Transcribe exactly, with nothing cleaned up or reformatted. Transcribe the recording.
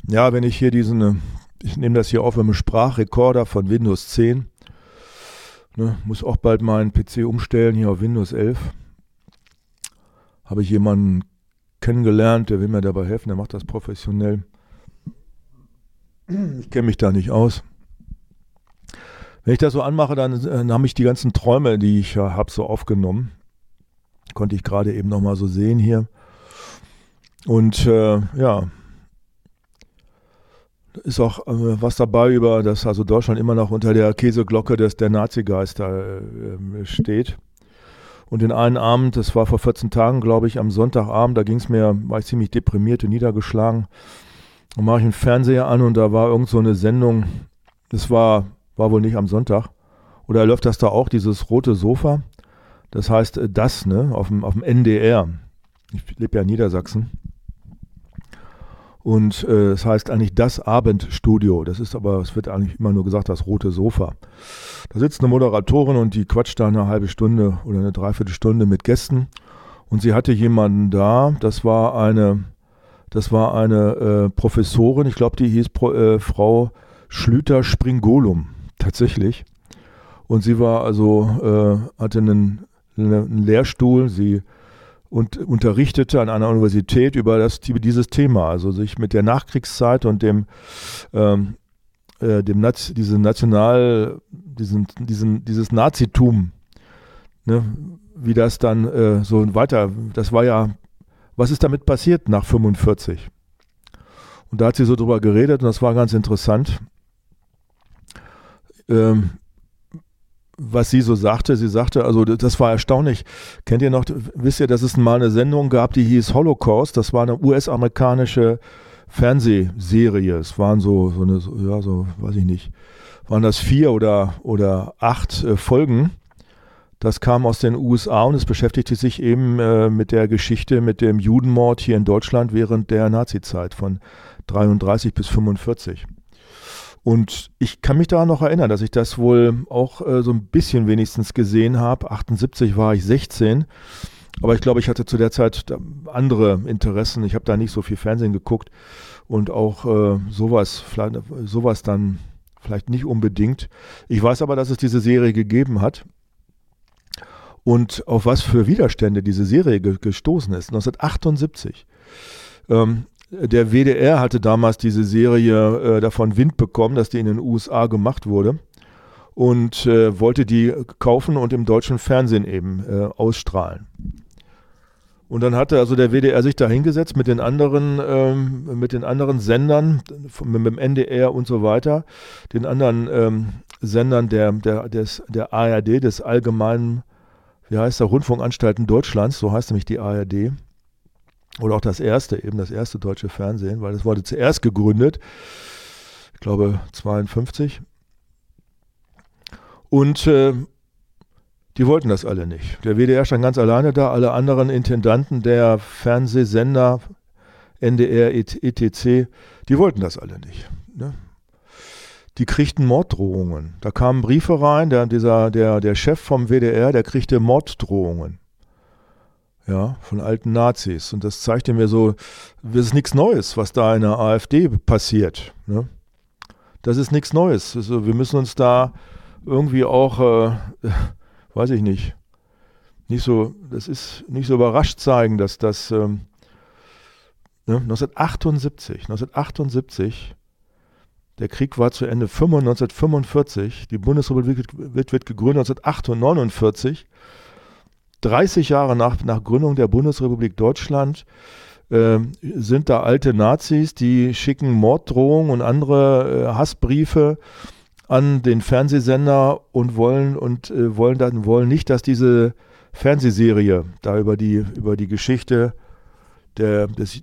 Ja, wenn ich hier diesen, ich nehme das hier auf mit einem Sprachrekorder von Windows zehn, ne, muss auch bald meinen P C umstellen, hier auf Windows elf. Habe ich jemanden kennengelernt, der will mir dabei helfen, der macht das professionell. Ich kenne mich da nicht aus. Wenn ich das so anmache, dann, dann habe ich die ganzen Träume, die ich ja habe, so aufgenommen. Konnte ich gerade eben nochmal so sehen hier. Und äh, ja, ist auch äh, was dabei, über das also Deutschland immer noch unter der Käseglocke des, der Nazigeister äh, steht. Und den einen Abend, das war vor vierzehn Tagen, glaube ich, am Sonntagabend, da ging es mir, war ich ziemlich deprimiert und niedergeschlagen. Dann mache ich einen Fernseher an und da war irgend so eine Sendung, das war, war wohl nicht am Sonntag. Oder läuft das da auch, dieses rote Sofa? Das heißt das, ne, auf dem, auf dem N D R. Ich lebe ja in Niedersachsen. Und äh, das heißt eigentlich das Abendstudio. Das ist aber, es wird eigentlich immer nur gesagt, das rote Sofa. Da sitzt eine Moderatorin und die quatscht da eine halbe Stunde oder eine Dreiviertelstunde mit Gästen. Und sie hatte jemanden da, das war eine, das war eine äh, Professorin, ich glaube, die hieß Pro, äh, Frau Schlüter-Springolum, tatsächlich. Und sie war also, äh, hatte einen, einen Lehrstuhl, sie und unterrichtete an einer Universität über das, dieses Thema, also sich mit der Nachkriegszeit und dem, ähm, äh, dem Naz, diese National, diesen, diesen, dieses Nazitum, ne, wie das dann äh, so weiter, das war ja, was ist damit passiert nach fünfundvierzig? Und da hat sie so drüber geredet und das war ganz interessant. Ähm, was sie so sagte, sie sagte, also das war erstaunlich. Kennt ihr noch, wisst ihr, dass es mal eine Sendung gab, die hieß Holocaust, das war eine U S-amerikanische Fernsehserie. Es waren so, so eine, ja, so, weiß ich nicht, waren das vier oder, oder acht äh, Folgen. Das kam aus den U S A und es beschäftigte sich eben äh, mit der Geschichte, mit dem Judenmord hier in Deutschland während der Nazizeit von dreiunddreißig bis fünfundvierzig. Und ich kann mich daran noch erinnern, dass ich das wohl auch äh, so ein bisschen wenigstens gesehen habe. achtundsiebzig war ich sechzehn, aber ich glaube, ich hatte zu der Zeit andere Interessen. Ich habe da nicht so viel Fernsehen geguckt und auch äh, sowas, sowas dann vielleicht nicht unbedingt. Ich weiß aber, dass es diese Serie gegeben hat und auf was für Widerstände diese Serie ge- gestoßen ist. neunzehnhundertachtundsiebzig. Ähm, Der W D R hatte damals diese Serie äh, davon Wind bekommen, dass die in den U S A gemacht wurde und äh, wollte die kaufen und im deutschen Fernsehen eben äh, ausstrahlen. Und dann hatte also der W D R sich da hingesetzt mit den anderen, ähm, mit den anderen Sendern, mit dem N D R und so weiter, den anderen ähm, Sendern der, der, des, der A R D, des Allgemeinen, wie heißt der, Rundfunkanstalten Deutschlands, so heißt nämlich die A R D. Oder auch das erste, eben das erste deutsche Fernsehen, weil das wurde zuerst gegründet, ich glaube zweiundfünfzig. Und äh, die wollten das alle nicht. Der W D R stand ganz alleine da, alle anderen Intendanten der Fernsehsender, N D R, et cetera, die wollten das alle nicht. Ne? Die kriegten Morddrohungen. Da kamen Briefe rein, der, dieser, der, der Chef vom W D R, der kriegte Morddrohungen. Ja, von alten Nazis. Und das zeigte mir so, das ist nichts Neues, was da in der AfD passiert. Ne? Das ist nichts Neues. Also wir müssen uns da irgendwie auch, äh, weiß ich nicht, nicht so, das ist nicht so überrascht zeigen, dass das ähm, ne? neunzehnhundertachtundsiebzig, neunzehnhundertachtundsiebzig, der Krieg war zu Ende, neunzehnhundertfünfundvierzig, die Bundesrepublik wird, wird gegründet neunzehnhundertachtundneunundvierzig. dreißig Jahre nach, nach Gründung der Bundesrepublik Deutschland äh, sind da alte Nazis, die schicken Morddrohungen und andere äh, Hassbriefe an den Fernsehsender und wollen und äh, wollen dann wollen nicht, dass diese Fernsehserie da über die über die Geschichte der, des,